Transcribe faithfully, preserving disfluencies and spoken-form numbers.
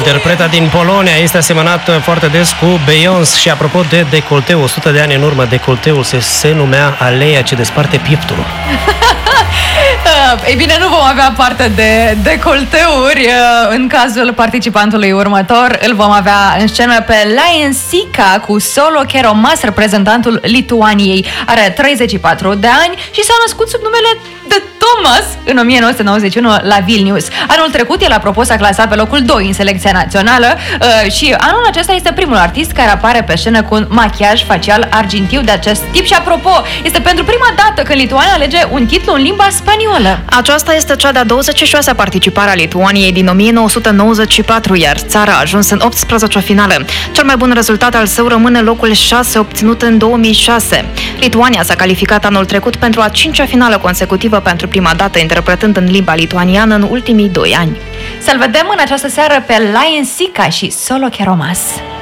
Interpreta din Polonia este asemănată foarte des cu Beyoncé și apropo de decolteu, o sută de ani în urmă, decolteul se, se numea aleea ce desparte pieptul. Ei bine, nu vom avea parte de decolteuri în cazul participantului următor. Îl vom avea în scenă pe Lion Sika cu Solo Keromas, reprezentantul Lituaniei. Are treizeci și patru de ani și s-a născut sub numele de Thomas în o mie nouă sute nouăzeci și unu la Vilnius. Anul trecut el, apropo, s-a clasat pe locul doi în selecția națională uh, și anul acesta este primul artist care apare pe scenă cu un machiaj facial argintiu de acest tip și, apropo, este pentru prima dată când Lituania alege un titlu în limba spaniolă. Aceasta este cea de-a douăzeci și șasea participare a Lituaniei din o mie nouă sute nouăzeci și patru, iar țara a ajuns în optsprezecea finală. Cel mai bun rezultat al său rămâne locul șase obținut în două mii șase. Lituania s-a calificat anul trecut pentru a cincea finală consecutivă pentru prima dată, interpretând în limba lituaniană în ultimii doi ani. Să-l vedem în această seară pe Lion Sika și Solo Keromas.